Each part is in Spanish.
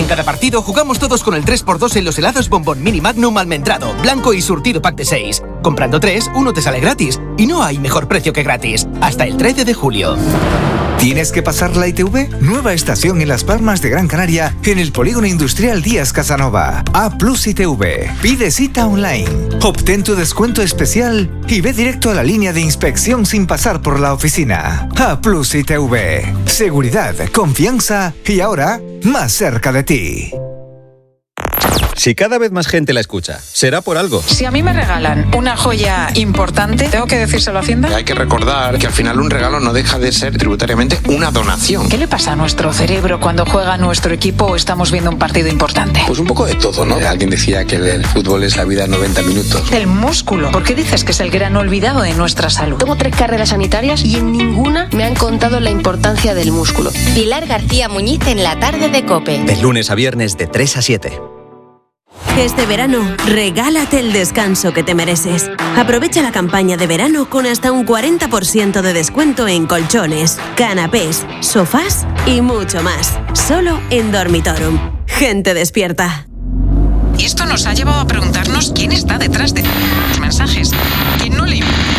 En cada partido jugamos todos con el 3x2 en los helados Bombón Mini Magnum almendrado, blanco y surtido pack de 6. Comprando 3, uno te sale gratis. Y no hay mejor precio que gratis. Hasta el 13 de julio. ¿Tienes que pasar la ITV? Nueva estación en Las Palmas de Gran Canaria, en el Polígono Industrial Díaz Casanova. A+ ITV. Pide cita online. Obtén tu descuento especial y ve directo a la línea de inspección sin pasar por la oficina. A+ ITV. Seguridad, confianza y ahora más cerca de ti. Si cada vez más gente la escucha, será por algo. Si a mí me regalan una joya importante, ¿tengo que decírselo a Hacienda? Hay que recordar que al final un regalo no deja de ser tributariamente una donación. ¿Qué le pasa a nuestro cerebro cuando juega nuestro equipo o estamos viendo un partido importante? Pues un poco de todo, ¿no? Alguien decía que el fútbol es la vida en 90 minutos. El músculo. ¿Por qué dices que es el gran olvidado de nuestra salud? Tengo 3 carreras sanitarias y en ninguna me han contado la importancia del músculo. Pilar García Muñiz en la tarde de COPE. De lunes a viernes de 3 a 7. Este verano, regálate el descanso que te mereces. Aprovecha la campaña de verano con hasta un 40% de descuento en colchones, canapés, sofás y mucho más. Solo en Dormitorum. Gente despierta. Y esto nos ha llevado a preguntarnos quién está detrás de los mensajes. ¿Quién no le...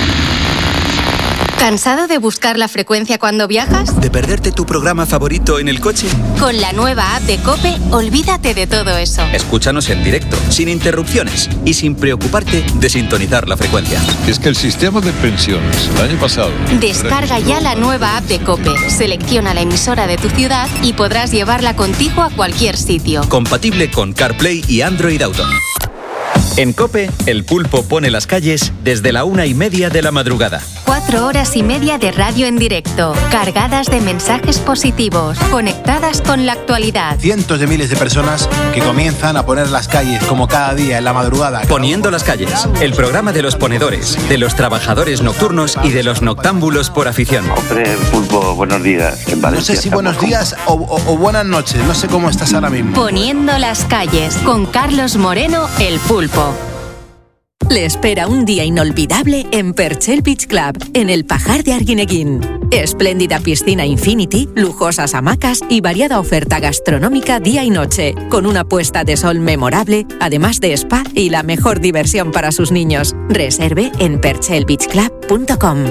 ¿Cansado de buscar la frecuencia cuando viajas? ¿De perderte tu programa favorito en el coche? Con la nueva app de COPE, olvídate de todo eso. Escúchanos en directo, sin interrupciones y sin preocuparte de sintonizar la frecuencia. Es que el sistema de pensiones el año pasado... Descarga ya la nueva app de COPE, selecciona la emisora de tu ciudad y podrás llevarla contigo a cualquier sitio. Compatible con CarPlay y Android Auto. En COPE, el pulpo pone las calles desde la 1:30 de la madrugada. 4 horas y media de radio en directo, cargadas de mensajes positivos, conectadas con la actualidad. Cientos de miles de personas que comienzan a poner las calles como cada día en la madrugada. Poniendo las calles, el programa de los ponedores, de los trabajadores nocturnos y de los noctámbulos por afición. Hombre, pulpo, buenos días. En Valencia, no sé si buenos días o buenas noches, no sé cómo estás ahora mismo. Poniendo las calles, con Carlos Moreno, el pulpo. Le espera un día inolvidable en Perchel Beach Club, en el Pajar de Arguineguín. Espléndida piscina Infinity, lujosas hamacas y variada oferta gastronómica día y noche, con una puesta de sol memorable, además de spa y la mejor diversión para sus niños. Reserve en perchelbeachclub.com.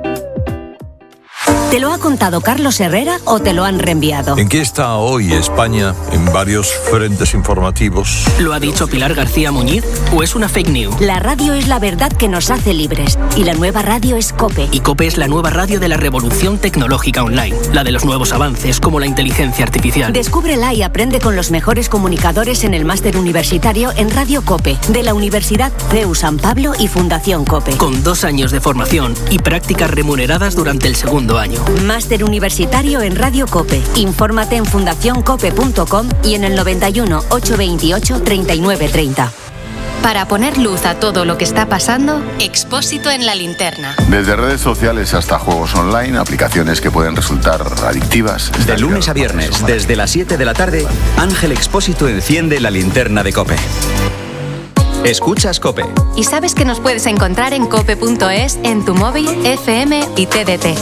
¿Te lo ha contado Carlos Herrera o te lo han reenviado? ¿En qué está hoy España en varios frentes informativos? ¿Lo ha dicho Pilar García Muñiz o es una fake news? La radio es la verdad que nos hace libres y la nueva radio es COPE. Y COPE es la nueva radio de la revolución tecnológica online, la de los nuevos avances como la inteligencia artificial. Descúbrela y aprende con los mejores comunicadores en el máster universitario en Radio COPE, de la Universidad CEU San Pablo y Fundación COPE. Con 2 años de formación y prácticas remuneradas durante el segundo año. Máster universitario en Radio COPE. Infórmate en fundacioncope.com y en el 91 828 3930. Para poner luz a todo lo que está pasando, Expósito en la linterna. Desde redes sociales hasta juegos online, aplicaciones que pueden resultar adictivas. De lunes a viernes, desde las 7 de la tarde, Ángel Expósito enciende la linterna de COPE. Escuchas COPE. Y sabes que nos puedes encontrar en cope.es, en tu móvil, FM y TDT.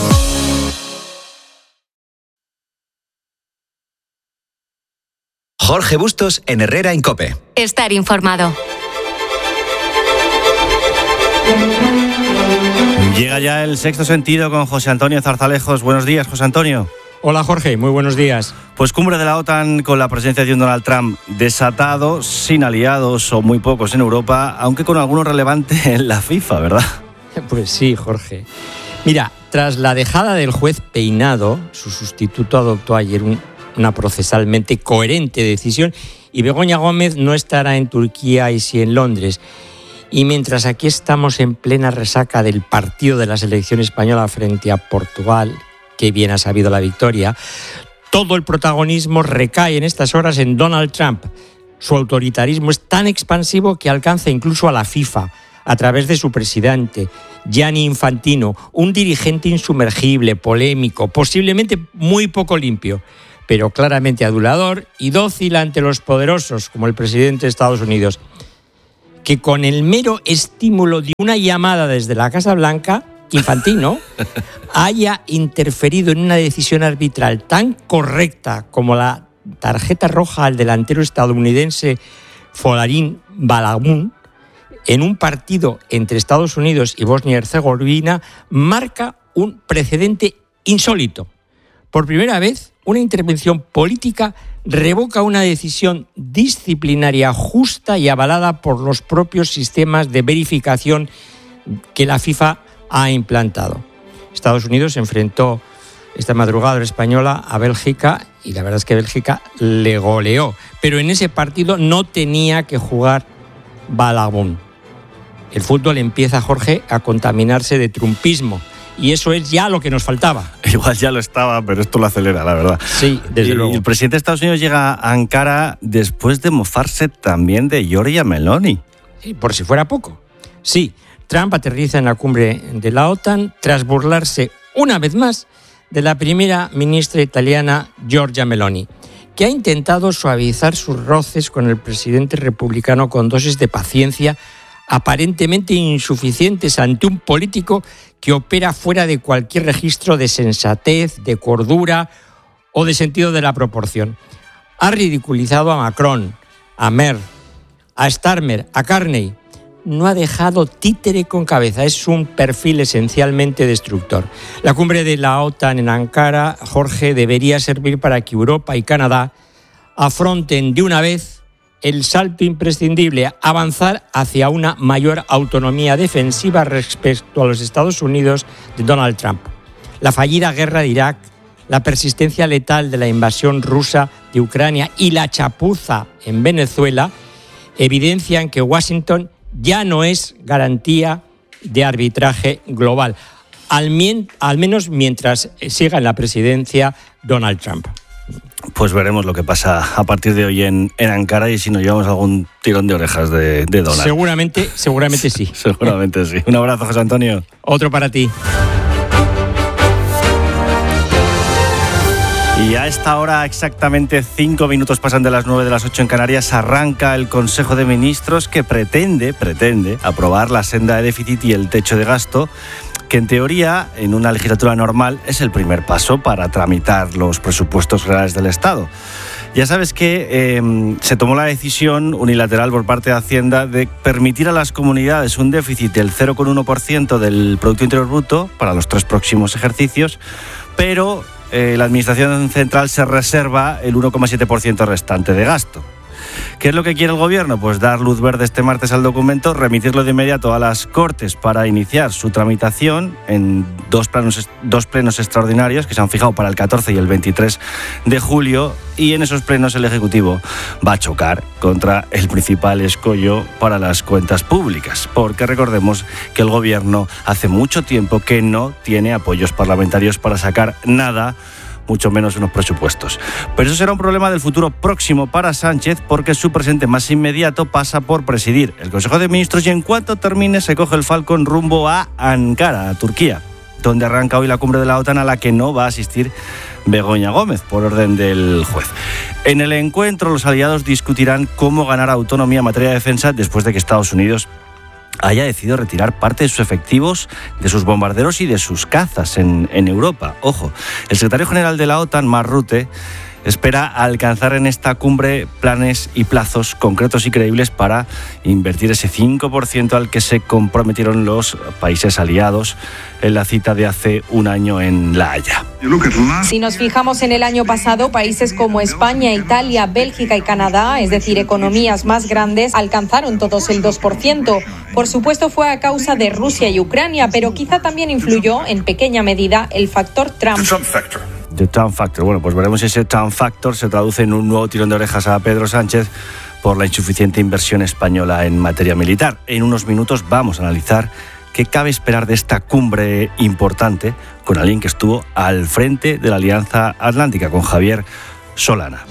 Jorge Bustos en Herrera en COPE. Estar informado. Llega ya el Sexto Sentido con José Antonio Zarzalejos. Buenos días, José Antonio. Hola, Jorge. Muy buenos días. Pues cumbre de la OTAN con la presencia de un Donald Trump desatado, sin aliados o muy pocos en Europa, aunque con algunos relevantes en la FIFA, ¿verdad? Pues sí, Jorge. Mira, tras la dejada del juez Peinado, su sustituto adoptó ayer una procesalmente coherente decisión y Begoña Gómez no estará en Turquía y sí en Londres. Y mientras aquí estamos en plena resaca del partido de la selección española frente a Portugal, que bien ha sabido la victoria, todo el protagonismo recae en estas horas en Donald Trump. Su autoritarismo es tan expansivo que alcanza incluso a la FIFA, a través de su presidente, Gianni Infantino, un dirigente insumergible, polémico, posiblemente muy poco limpio, pero claramente adulador y dócil ante los poderosos, como el presidente de Estados Unidos, que con el mero estímulo de una llamada desde la Casa Blanca, Infantino haya interferido en una decisión arbitral tan correcta como la tarjeta roja al delantero estadounidense Folarin Balagun en un partido entre Estados Unidos y Bosnia y Herzegovina marca un precedente insólito. Por primera vez, una intervención política revoca una decisión disciplinaria justa y avalada por los propios sistemas de verificación que la FIFA ha implantado. Estados Unidos se enfrentó esta madrugada española a Bélgica y la verdad es que Bélgica le goleó. Pero en ese partido no tenía que jugar Balagun. El fútbol empieza, Jorge, a contaminarse de trumpismo. Y eso es ya lo que nos faltaba. Igual ya lo estaba, pero esto lo acelera, la verdad. Sí, desde luego. El presidente de Estados Unidos llega a Ankara después de mofarse también de Giorgia Meloni. Sí, por si fuera poco. Sí, Trump aterriza en la cumbre de la OTAN tras burlarse una vez más de la primera ministra italiana Giorgia Meloni, que ha intentado suavizar sus roces con el presidente republicano con dosis de paciencia aparentemente insuficientes ante un político que opera fuera de cualquier registro de sensatez, de cordura o de sentido de la proporción. Ha ridiculizado a Macron, a Merkel, a Starmer, a Carney. No ha dejado títere con cabeza. Es un perfil esencialmente destructor. La cumbre de la OTAN en Ankara, Jorge, debería servir para que Europa y Canadá afronten de una vez el salto imprescindible, avanzar hacia una mayor autonomía defensiva respecto a los Estados Unidos de Donald Trump. La fallida guerra de Irak, la persistencia letal de la invasión rusa de Ucrania y la chapuza en Venezuela evidencian que Washington ya no es garantía de arbitraje global, al menos mientras siga en la presidencia Donald Trump. Pues veremos lo que pasa a partir de hoy en Ankara y si nos llevamos algún tirón de orejas de Donald. Seguramente sí. Seguramente sí. Un abrazo, José Antonio. Otro para ti. Y a esta hora, exactamente 5 minutos pasan de las 9 de las 8 en Canarias, arranca el Consejo de Ministros que pretende aprobar la senda de déficit y el techo de gasto, que en teoría, en una legislatura normal, es el primer paso para tramitar los presupuestos generales del Estado. Ya sabes que se tomó la decisión unilateral por parte de Hacienda de permitir a las comunidades un déficit del 0,1% del Producto Interior Bruto para los 3 próximos ejercicios, pero la Administración Central se reserva el 1,7% restante de gasto. ¿Qué es lo que quiere el Gobierno? Pues dar luz verde este martes al documento, remitirlo de inmediato a las Cortes para iniciar su tramitación en dos plenos extraordinarios que se han fijado para el 14 y el 23 de julio, y en esos plenos el Ejecutivo va a chocar contra el principal escollo para las cuentas públicas, porque recordemos que el Gobierno hace mucho tiempo que no tiene apoyos parlamentarios para sacar nada, mucho menos unos presupuestos. Pero eso será un problema del futuro próximo para Sánchez, porque su presente más inmediato pasa por presidir el Consejo de Ministros y en cuanto termine se coge el Falcon rumbo a Ankara, a Turquía, donde arranca hoy la cumbre de la OTAN a la que no va a asistir Begoña Gómez por orden del juez. En el encuentro los aliados discutirán cómo ganar autonomía en materia de defensa después de que Estados Unidos haya decidido retirar parte de sus efectivos, de sus bombarderos y de sus cazas en Europa. Ojo, el secretario general de la OTAN, Mark Rutte, espera alcanzar en esta cumbre planes y plazos concretos y creíbles para invertir ese 5% al que se comprometieron los países aliados en la cita de hace un año en La Haya. Si nos fijamos en el año pasado, países como España, Italia, Bélgica y Canadá, es decir, economías más grandes, alcanzaron todos el 2%. Por supuesto fue a causa de Rusia y Ucrania, pero quizá también influyó en pequeña medida el factor Trump. The Trump Factor. Bueno, pues veremos si ese Trump Factor se traduce en un nuevo tirón de orejas a Pedro Sánchez por la insuficiente inversión española en materia militar. En unos minutos vamos a analizar qué cabe esperar de esta cumbre importante con alguien que estuvo al frente de la Alianza Atlántica, con Javier Solana.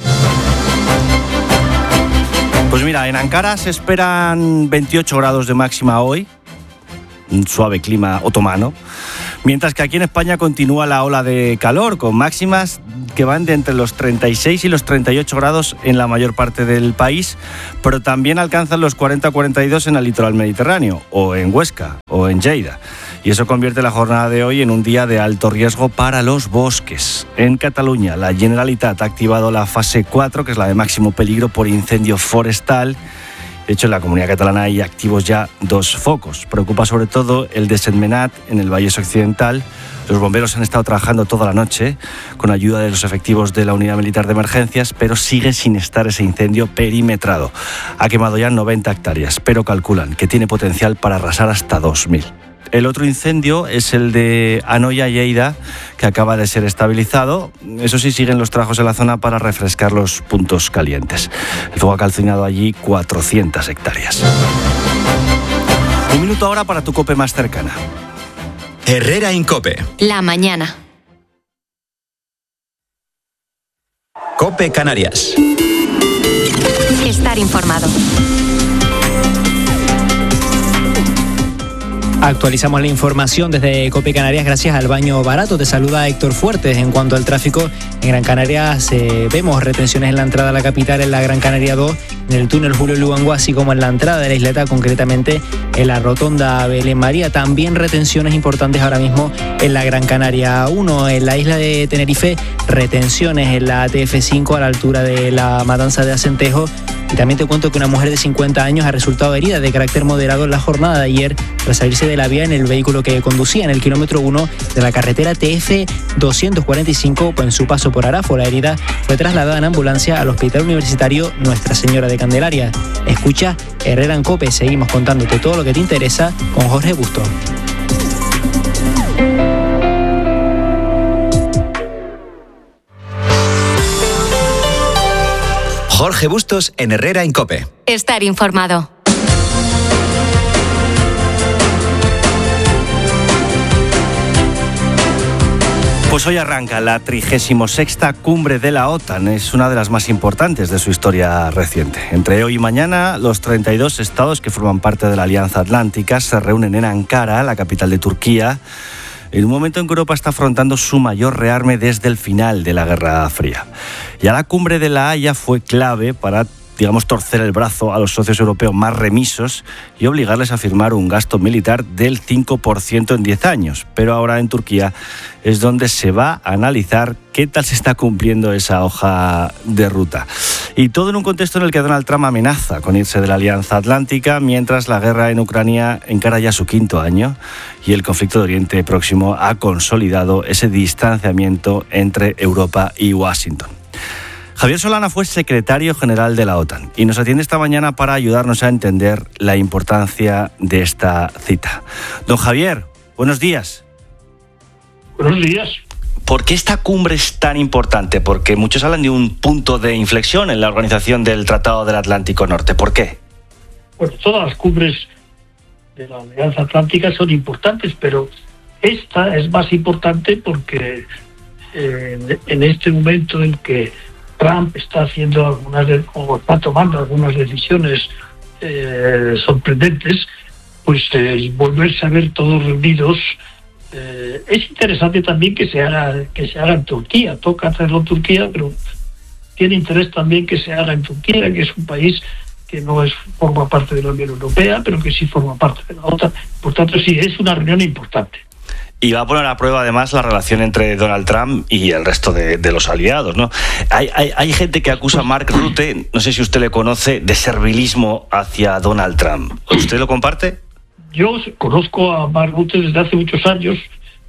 Pues mira, en Ankara se esperan 28 grados de máxima hoy, un suave clima otomano, mientras que aquí en España continúa la ola de calor, con máximas que van de entre los 36 y los 38 grados en la mayor parte del país, pero también alcanzan los 40-42 en el litoral mediterráneo, o en Huesca, o en Lleida. Y eso convierte la jornada de hoy en un día de alto riesgo para los bosques. En Cataluña, la Generalitat ha activado la fase 4, que es la de máximo peligro por incendio forestal. De hecho, en la Comunidad Catalana hay activos ya 2 focos. Preocupa sobre todo el de Sentmenat, en el Vallès Occidental. Los bomberos han estado trabajando toda la noche con ayuda de los efectivos de la Unidad Militar de Emergencias, pero sigue sin estar ese incendio perimetrado. Ha quemado ya 90 hectáreas, pero calculan que tiene potencial para arrasar hasta 2.000. El otro incendio es el de Anoia, Lleida, que acaba de ser estabilizado. Eso sí, siguen los trabajos en la zona para refrescar los puntos calientes. El fuego ha calcinado allí 400 hectáreas. 1 minuto ahora para tu COPE más cercana. Herrera Incope. La mañana. COPE Canarias. Estar informado. Actualizamos la información desde COPE Canarias gracias al baño barato. Te saluda Héctor Fuertes. En cuanto al tráfico, en Gran Canaria vemos retenciones en la entrada a la capital, en la Gran Canaria 2, en el túnel Julio Luangó, así como en la entrada de la isleta, concretamente en la rotonda Belén María. También retenciones importantes ahora mismo en la Gran Canaria 1, en la isla de Tenerife, retenciones en la TF5 a la altura de la Matanza de Acentejo. Y también te cuento que una mujer de 50 años ha resultado herida de carácter moderado en la jornada de ayer tras salirse de la vía en el vehículo que conducía en el kilómetro 1 de la carretera TF 245 en su paso por Arafo. La herida fue trasladada en ambulancia al Hospital Universitario Nuestra Señora de Candelaria. Escucha Herrera en COPE, seguimos contándote todo lo que te interesa con Jorge Busto. Jorge Bustos en Herrera Incope. Estar informado. Pues hoy arranca la 36ª cumbre de la OTAN. Es una de las más importantes de su historia reciente. Entre hoy y mañana, los 32 estados que forman parte de la Alianza Atlántica se reúnen en Ankara, la capital de Turquía, en un momento en que Europa está afrontando su mayor rearme desde el final de la Guerra Fría. Ya la cumbre de La Haya fue clave para, torcer el brazo a los socios europeos más remisos y obligarles a firmar un gasto militar del 5% en 10 años. Pero ahora en Turquía es donde se va a analizar qué tal se está cumpliendo esa hoja de ruta. Y todo en un contexto en el que Donald Trump amenaza con irse de la Alianza Atlántica, mientras la guerra en Ucrania encara ya su 5º año y el conflicto de Oriente Próximo ha consolidado ese distanciamiento entre Europa y Washington. Javier Solana fue secretario general de la OTAN y nos atiende esta mañana para ayudarnos a entender la importancia de esta cita. Don Javier, buenos días. Buenos días. ¿Por qué esta cumbre es tan importante? Porque muchos hablan de un punto de inflexión en la organización del Tratado del Atlántico Norte. ¿Por qué? Pues todas las cumbres de la Alianza Atlántica son importantes, pero esta es más importante porque en este momento en que Trump está haciendo está tomando algunas decisiones sorprendentes, pues volverse a ver todos reunidos. Es interesante también que se haga en Turquía. Toca hacerlo en Turquía, pero tiene interés también que se haga en Turquía, que es un país que no forma parte de la Unión Europea, pero que sí forma parte de la OTAN. Por tanto, sí, es una reunión importante. Y va a poner a prueba, además, la relación entre Donald Trump y el resto de los aliados, ¿no? Hay gente que acusa a Mark Rutte, no sé si usted le conoce, de servilismo hacia Donald Trump. ¿Usted lo comparte? Yo conozco a Mark Rutte desde hace muchos años,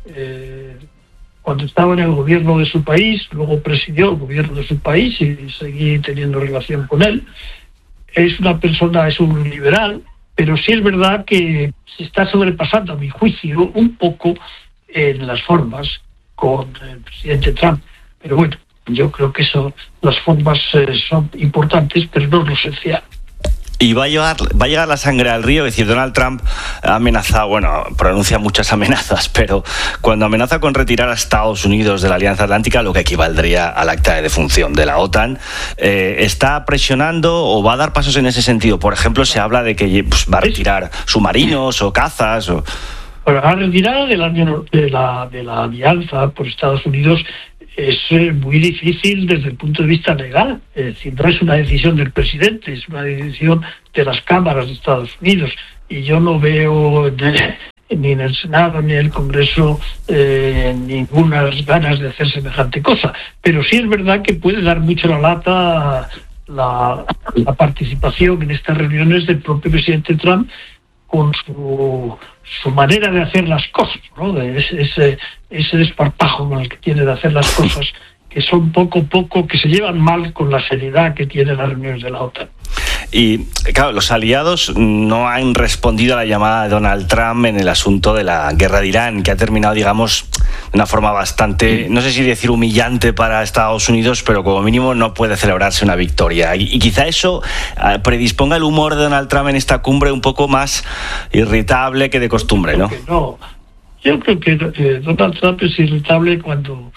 cuando estaba en el gobierno de su país, luego presidió el gobierno de su país y seguí teniendo relación con él. Es un liberal, pero sí es verdad que se está sobrepasando, a mi juicio, un poco en las formas con el presidente Trump. Pero bueno, yo creo que las formas son importantes, pero no lo esencial. Y va a llegar la sangre al río. Es decir, Donald Trump ha amenazado, pronuncia muchas amenazas, pero cuando amenaza con retirar a Estados Unidos de la Alianza Atlántica, lo que equivaldría al acta de defunción de la OTAN, ¿está presionando o va a dar pasos en ese sentido? Por ejemplo, se habla de que va a retirar submarinos o cazas. Bueno, la retirada de la alianza por Estados Unidos es muy difícil desde el punto de vista legal. Es decir, no es una decisión del presidente, es una decisión de las cámaras de Estados Unidos. Y yo no veo ni en el Senado, ni en el Congreso, ninguna ganas de hacer semejante cosa. Pero sí es verdad que puede dar mucho la lata la participación en estas reuniones del propio presidente Trump con su manera de hacer las cosas, ¿no? Ese desparpajo con el que tiene de hacer las cosas, que son poco a poco, que se llevan mal con la seriedad que tienen las reuniones de la OTAN. Y claro, los aliados no han respondido a la llamada de Donald Trump en el asunto de la guerra de Irán, que ha terminado, digamos, de una forma bastante, no sé si decir humillante para Estados Unidos, pero como mínimo no puede celebrarse una victoria. Y quizá eso predisponga el humor de Donald Trump en esta cumbre un poco más irritable que de costumbre, ¿no? No, yo creo que Donald Trump es irritable cuando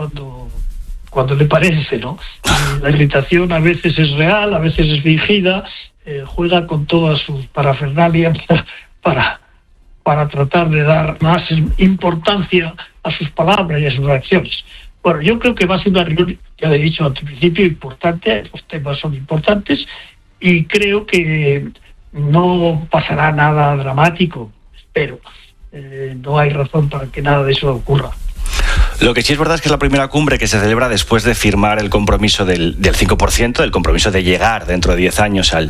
le parece, ¿no? La irritación a veces es real, a veces es fingida, juega con todas sus parafernalias para tratar de dar más importancia a sus palabras y a sus reacciones. Bueno, yo creo que va a ser una reunión, ya le he dicho al principio, importante, los temas son importantes, y creo que no pasará nada dramático, espero. No hay razón para que nada de eso ocurra. Lo que sí es verdad es que es la primera cumbre que se celebra después de firmar el compromiso del 5%, el compromiso de llegar dentro de 10 años al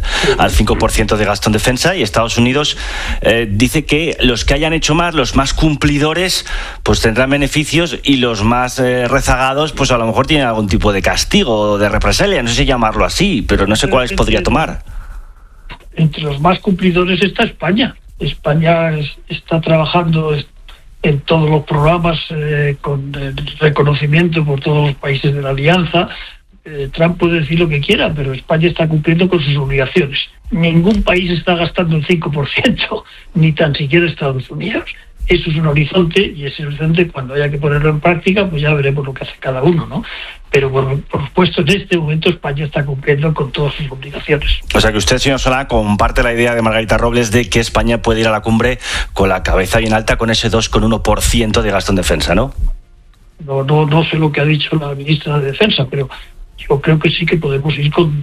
5% de gasto en defensa, y Estados Unidos dice que los que hayan hecho más, los más cumplidores, pues tendrán beneficios, y los más rezagados, pues a lo mejor tienen algún tipo de castigo o de represalia, no sé si llamarlo así, pero no sé cuáles podría tomar. Entre los más cumplidores está España. España está trabajando en todos los programas con el reconocimiento por todos los países de la alianza. Trump puede decir lo que quiera, pero España está cumpliendo con sus obligaciones. Ningún país está gastando el 5%, ni tan siquiera Estados Unidos. Eso es un horizonte, y ese horizonte, cuando haya que ponerlo en práctica, pues ya veremos lo que hace cada uno, ¿no? Pero por supuesto, en este momento España está cumpliendo con todas sus obligaciones. O sea que usted, señor Solá, comparte la idea de Margarita Robles de que España puede ir a la cumbre con la cabeza bien alta, con ese 2,1% de gasto en defensa, ¿no? No sé lo que ha dicho la ministra de Defensa, pero yo creo que sí que podemos ir con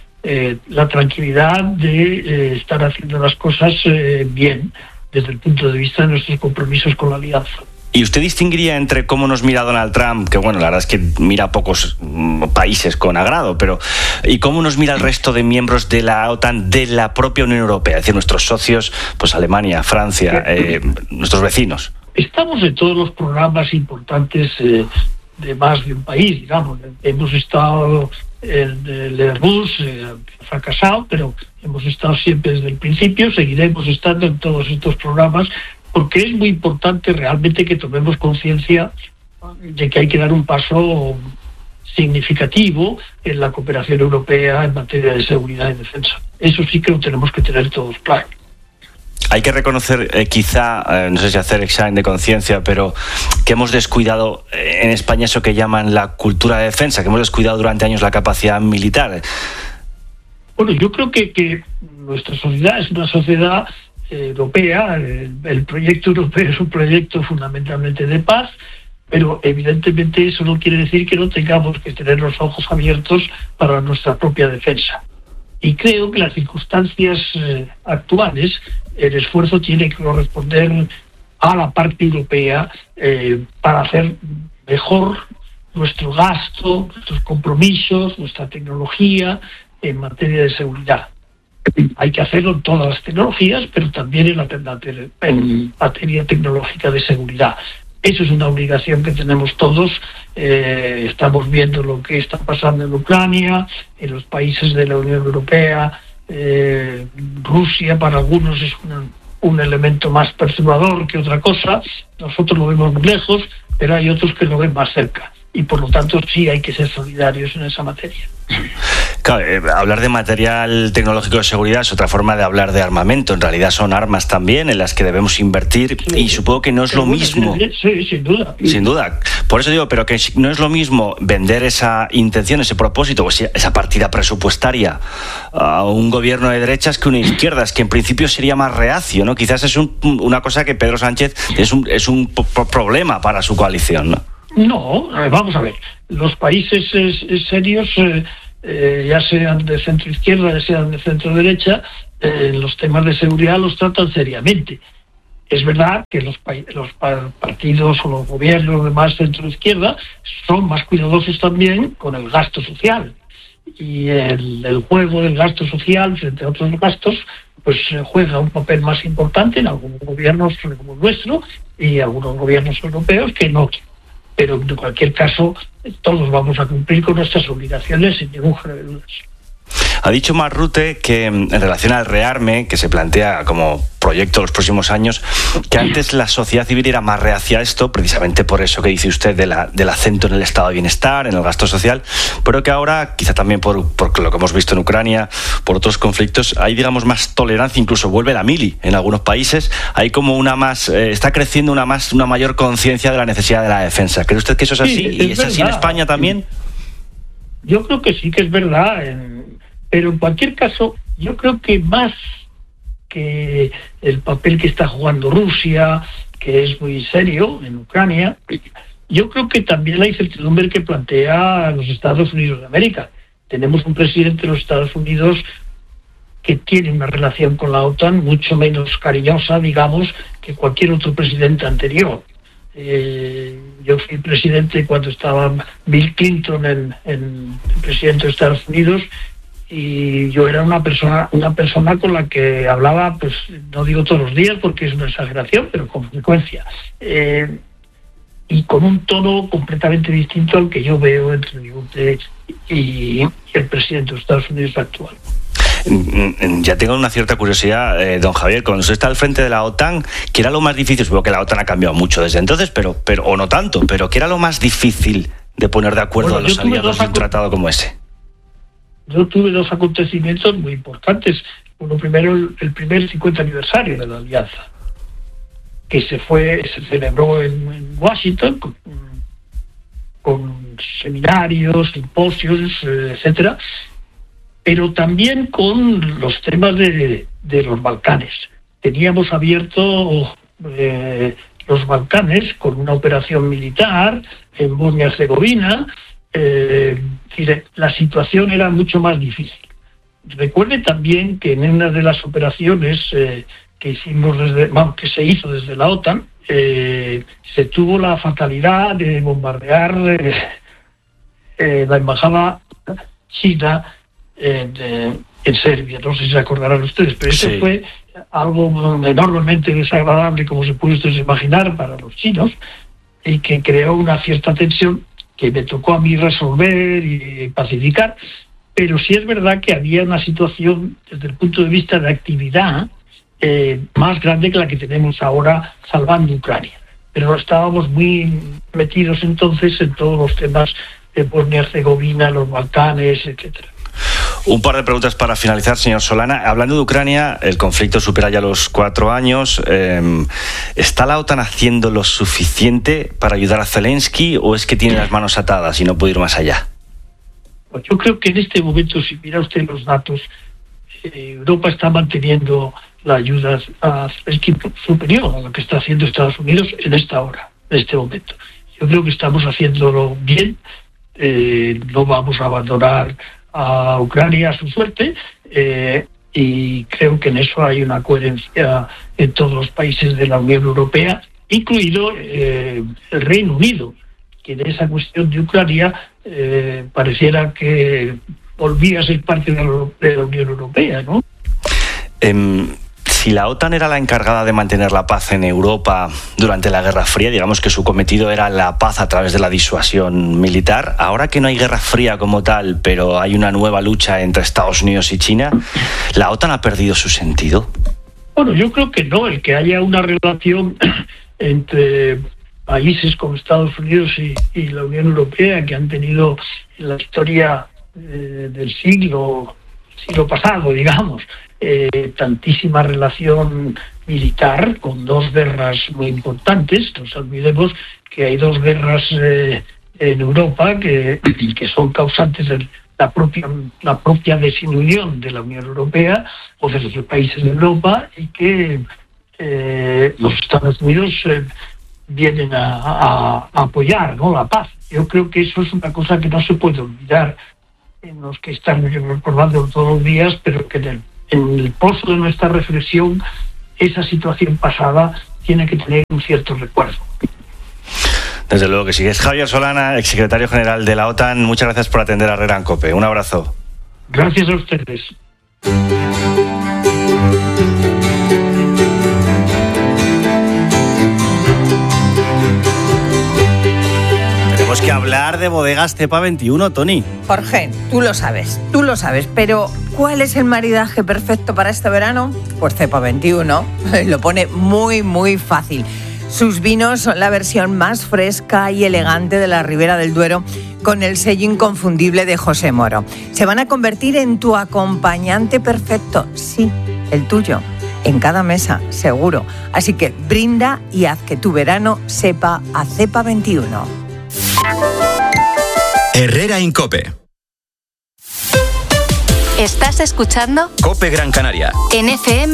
la tranquilidad de estar haciendo las cosas bien, desde el punto de vista de nuestros compromisos con la alianza. ¿Y usted distinguiría entre cómo nos mira Donald Trump, que bueno, la verdad es que mira a pocos países con agrado, pero y cómo nos mira el resto de miembros de la OTAN, de la propia Unión Europea, es decir, nuestros socios, pues Alemania, Francia, nuestros vecinos? Estamos en todos los programas importantes de más de un país, digamos. Hemos estado en el Airbus, fracasado, pero hemos estado siempre desde el principio, seguiremos estando en todos estos programas, porque es muy importante realmente que tomemos conciencia de que hay que dar un paso significativo en la cooperación europea en materia de seguridad y defensa. Eso sí que lo tenemos que tener todos claro. Hay que reconocer, quizá, no sé si hacer examen de conciencia, pero que hemos descuidado en España eso que llaman la cultura de defensa, que hemos descuidado durante años la capacidad militar. Bueno, yo creo que nuestra sociedad es una sociedad europea. El proyecto europeo es un proyecto fundamentalmente de paz, pero evidentemente eso no quiere decir que no tengamos que tener los ojos abiertos para nuestra propia defensa. Y creo que las circunstancias actuales, el esfuerzo tiene que corresponder a la parte europea para hacer mejor nuestro gasto, nuestros compromisos, nuestra tecnología en materia de seguridad. Hay que hacerlo en todas las tecnologías, pero también en materia tecnológica de seguridad. Eso es una obligación que tenemos todos. Estamos viendo lo que está pasando en Ucrania, en los países de la Unión Europea. Rusia para algunos es un elemento más perturbador que otra cosa. Nosotros lo vemos muy lejos, pero hay otros que lo ven más cerca. Y por lo tanto sí hay que ser solidarios en esa materia. Claro, hablar de material tecnológico de seguridad es otra forma de hablar de armamento. En realidad son armas también en las que debemos invertir, sí, y supongo que no es lo mismo. Sí, sin duda. Sin duda. Por eso digo, pero que no es lo mismo vender esa intención, ese propósito, o esa partida presupuestaria a un gobierno de derechas que una izquierda, es que en principio sería más reacio, ¿no? Quizás es una cosa que Pedro Sánchez es un problema para su coalición, ¿no? No, vamos a ver. Los países serios, ya sean de centro izquierda, ya sean de centro derecha, los temas de seguridad los tratan seriamente. Es verdad que los partidos o los gobiernos de más centro-izquierda son más cuidadosos también con el gasto social. Y el juego del gasto social frente a otros gastos pues juega un papel más importante en algunos gobiernos como el nuestro y algunos gobiernos europeos que no. Pero en cualquier caso todos vamos a cumplir con nuestras obligaciones sin ningún género de dudas. Ha dicho Mark Rutte que en relación al rearme, que se plantea como proyecto los próximos años, que antes la sociedad civil era más reacia a esto, precisamente por eso que dice usted del acento en el estado de bienestar, en el gasto social, pero que ahora, quizá también por lo que hemos visto en Ucrania, por otros conflictos, hay, digamos, más tolerancia, incluso vuelve la mili en algunos países, hay como está creciendo una mayor conciencia de la necesidad de la defensa. ¿Cree usted que eso es así? Sí, ¿Y es así en España también? Yo creo que sí que es verdad, pero en cualquier caso, yo creo que más que el papel que está jugando Rusia, que es muy serio en Ucrania, yo creo que también la incertidumbre que plantea los Estados Unidos de América. Tenemos un presidente de los Estados Unidos que tiene una relación con la OTAN mucho menos cariñosa, digamos, que cualquier otro presidente anterior. Yo fui presidente cuando estaba Bill Clinton en presidente de Estados Unidos, y yo era una persona con la que hablaba, pues no digo todos los días porque es una exageración, pero con frecuencia, y con un tono completamente distinto al que yo veo entre Bill y el presidente de Estados Unidos actual. Ya tengo una cierta curiosidad, don Javier, cuando usted está al frente de la OTAN, ¿qué era lo más difícil? Supongo que la OTAN ha cambiado mucho desde entonces, pero o no tanto, pero ¿qué era lo más difícil de poner de acuerdo a los aliados de un tratado como ese? Yo tuve dos acontecimientos muy importantes. Uno primero, el primer 50 aniversario de la Alianza, que se celebró en Washington con seminarios, simposios, etcétera, pero también con los temas de los Balcanes. Teníamos abierto los Balcanes con una operación militar en Bosnia-Herzegovina. La situación era mucho más difícil. Recuerde también que en una de las operaciones que se hizo desde la OTAN, se tuvo la fatalidad de bombardear la embajada china en Serbia. No sé si se acordarán ustedes, pero eso fue algo enormemente desagradable, como se puede ustedes imaginar, para los chinos, y que creó una cierta tensión que me tocó a mí resolver y pacificar. Pero sí es verdad que había una situación desde el punto de vista de actividad más grande que la que tenemos ahora salvando Ucrania. Pero estábamos muy metidos entonces en todos los temas de Bosnia-Herzegovina, los Balcanes, etcétera. Un par de preguntas para finalizar, señor Solana. Hablando de Ucrania, el conflicto supera ya los 4 años. ¿Está la OTAN haciendo lo suficiente para ayudar a Zelensky o es que tiene las manos atadas y no puede ir más allá? Pues yo creo que en este momento, si mira usted los datos, Europa está manteniendo la ayuda a Zelensky superior a lo que está haciendo Estados Unidos en esta hora, en este momento. Yo creo que estamos haciéndolo bien. No vamos a abandonar a Ucrania a su suerte, y creo que en eso hay una coherencia en todos los países de la Unión Europea, incluido el Reino Unido, que en esa cuestión de Ucrania pareciera que volvía a ser parte de la Unión Europea, ¿no? Si la OTAN era la encargada de mantener la paz en Europa durante la Guerra Fría, digamos que su cometido era la paz a través de la disuasión militar, ahora que no hay Guerra Fría como tal, pero hay una nueva lucha entre Estados Unidos y China, ¿la OTAN ha perdido su sentido? Bueno, yo creo que no. El que haya una relación entre países como Estados Unidos y la Unión Europea, que han tenido en la historia del siglo pasado, digamos, tantísima relación militar, con 2 guerras muy importantes. No nos olvidemos que hay 2 guerras en Europa que son causantes de la propia desinunión de la Unión Europea o de los países de Europa, y que los Estados Unidos vienen a apoyar, ¿no?, la paz. Yo creo que eso es una cosa que no se puede olvidar, en los que están recordando todos los días, pero que en el pozo de nuestra reflexión esa situación pasada tiene que tener un cierto recuerdo. Desde luego que sí. Es Javier Solana, exsecretario general de la OTAN. Muchas gracias por atender a Herrera en COPE. Un abrazo. Gracias a ustedes. Tenemos que hablar de bodegas Cepa 21, Tony. Jorge, tú lo sabes, pero ¿cuál es el maridaje perfecto para este verano? Pues Cepa 21, lo pone muy, muy fácil. Sus vinos son la versión más fresca y elegante de la Ribera del Duero, con el sello inconfundible de José Moro. Se van a convertir en tu acompañante perfecto, sí, el tuyo, en cada mesa, seguro. Así que brinda y haz que tu verano sepa a Cepa 21. Herrera en COPE. ¿Estás escuchando? COPE Gran Canaria. En FM